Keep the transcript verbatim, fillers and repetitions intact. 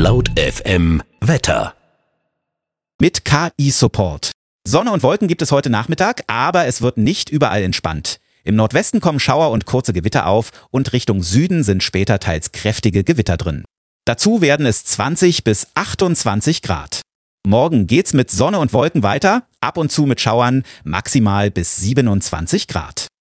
Laut F M Wetter. Mit K I-Support. Sonne und Wolken gibt es heute Nachmittag, aber es wird nicht überall entspannt. Im Nordwesten kommen Schauer und kurze Gewitter auf und Richtung Süden sind später teils kräftige Gewitter drin. Dazu werden es zwanzig bis achtundzwanzig Grad. Morgen geht's mit Sonne und Wolken weiter, ab und zu mit Schauern, maximal bis siebenundzwanzig Grad.